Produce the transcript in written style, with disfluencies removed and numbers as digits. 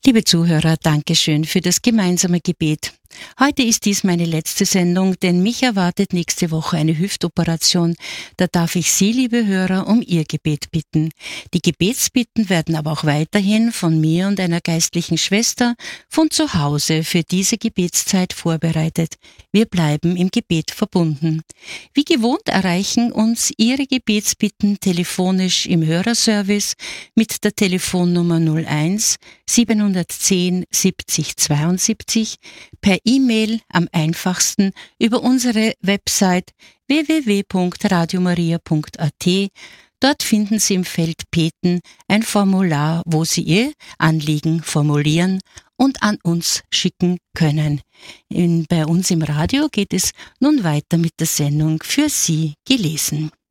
Liebe Zuhörer, Dankeschön für das gemeinsame Gebet. Heute ist dies meine letzte Sendung, denn mich erwartet nächste Woche eine Hüftoperation. Da darf ich Sie, liebe Hörer, um Ihr Gebet bitten. Die Gebetsbitten werden aber auch weiterhin von mir und einer geistlichen Schwester von zu Hause für diese Gebetszeit vorbereitet. Wir bleiben im Gebet verbunden. Wie gewohnt erreichen uns Ihre Gebetsbitten telefonisch im Hörerservice mit der Telefonnummer 01 710 70 72, per E-Mail am einfachsten über unsere Website www.radiomaria.at. Dort finden Sie im Feld Beten ein Formular, wo Sie Ihr Anliegen formulieren und an uns schicken können. Bei uns im Radio geht es nun weiter mit der Sendung für Sie gelesen.